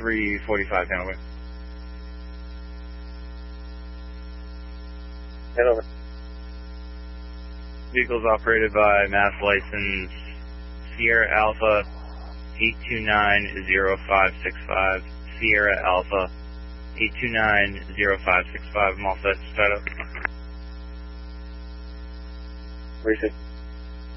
345 Hanover. Hanover. Vehicles operated by Mass License Sierra Alpha 8290565. Sierra Alpha 8290565. I'm all set to start up. Reset.